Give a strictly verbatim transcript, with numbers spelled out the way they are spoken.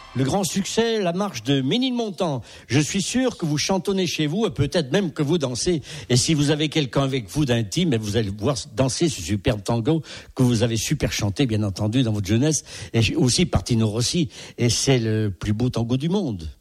Le grand succès, la marche de Ménilmontant. Je suis sûr que vous chantonnez chez vous et peut-être même que vous dansez. Et si vous avez quelqu'un avec vous d'intime, vous allez voir danser ce superbe tango que vous avez super chanté, bien entendu, dans votre jeunesse. Et aussi par Tino Rossi. Et c'est le plus beau tango du monde.